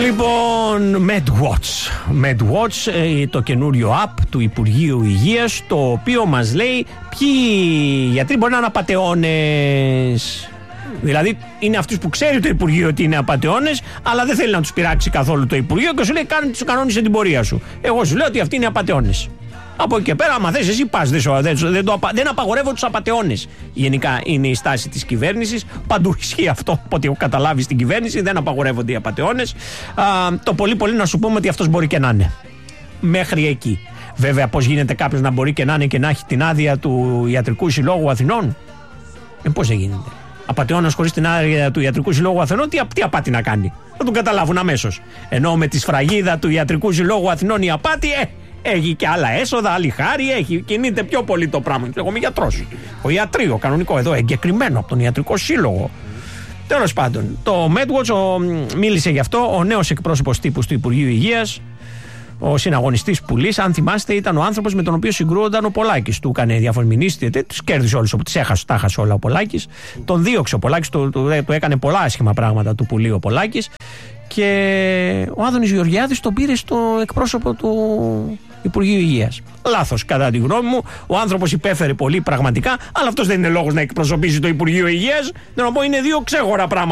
Λοιπόν, MedWatch, το καινούριο app του Υπουργείου Υγείας, το οποίο μας λέει ποιοι γιατροί μπορεί να είναι απατεώνες. Δηλαδή είναι αυτούς που ξέρει το Υπουργείο ότι είναι απατεώνες, αλλά δεν θέλει να τους πειράξει καθόλου το Υπουργείο και σου λέει κάνε τους κανόνες την πορεία σου. Εγώ σου λέω ότι αυτοί είναι απατεώνες. Από εκεί και πέρα, άμα θες εσύ πας, δεν απαγορεύω τους απατεώνες. Γενικά είναι η στάση της κυβέρνησης. Παντού ισχύει αυτό, από ό,τι έχω καταλάβει στην κυβέρνηση, δεν απαγορεύονται οι απατεώνες. Το πολύ να σου πούμε ότι αυτός μπορεί και να είναι. Μέχρι εκεί. Βέβαια, πώς γίνεται κάποιος να μπορεί και να είναι και να έχει την άδεια του Ιατρικού Συλλόγου Αθηνών? Πώς δεν γίνεται. Απατεώνας χωρίς την άδεια του Ιατρικού Συλλόγου Αθηνών, τι απάτη να κάνει? Θα τον καταλάβουν αμέσως. Ενώ με τη σφραγίδα του Ιατρικού Συλλόγου Αθηνών η απάτη, έχει και άλλα έσοδα, άλλη χάρη, κινείται πιο πολύ το πράγμα. Εγώ είμαι γιατρός. Ο ιατρείο, κανονικό εδώ, εγκεκριμένο από τον Ιατρικό Σύλλογο. Τέλος πάντων, το MedWatch μίλησε γι' αυτό ο νέος εκπρόσωπος τύπου του Υπουργείου Υγείας, ο συναγωνιστής Πουλής. Αν θυμάστε, ήταν ο άνθρωπος με τον οποίο συγκρούονταν ο Πολάκης. Του έκανε διαφορμηνήσεις, τους κέρδισε όλους, τα έχασε όλα ο Πολάκης. Τον δίωξε ο Πολάκης, του έκανε πολλά άσχημα πράγματα του Πουλή ο Πολάκης. Και ο Άδωνης Γεωργιάδης τον πήρε στο εκπρόσωπο του Υπουργείου Υγείας. Λάθος, κατά τη γνώμη μου. Ο άνθρωπος υπέφερε πολύ πραγματικά, αλλά αυτός δεν είναι λόγος να εκπροσωπήσει το Υπουργείο Υγείας. Να πω, είναι δύο ξέχωρα πράγματα.